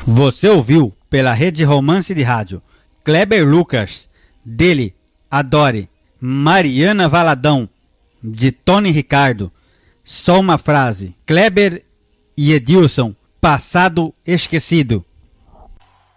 Você ouviu pela Rede Romance de Rádio Kleber Lucas, dele, Adore, Mariana Valadão, de Tony Ricardo, Só uma Frase, Kleber e Edilson, Passado Esquecido.